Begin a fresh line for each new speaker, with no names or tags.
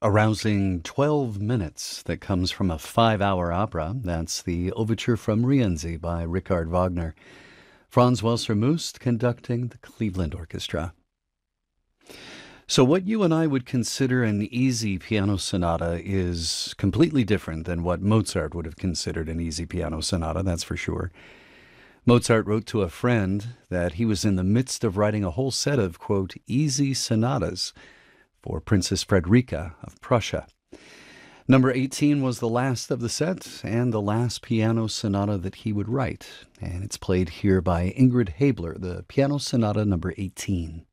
A rousing 12 minutes that comes from a 5-hour opera. That's the Overture from Rienzi by Richard Wagner. Franz Welser-Möst conducting the Cleveland Orchestra. So what you and I would consider an easy piano sonata is completely different than what Mozart would have considered an easy piano sonata, that's for sure. Mozart wrote to a friend that he was in the midst of writing a whole set of, quote, easy sonatas for Princess Frederica of Prussia. Number 18 was the last of the set and the last piano sonata that he would write, and it's played here by Ingrid Haebler, the Piano Sonata number 18.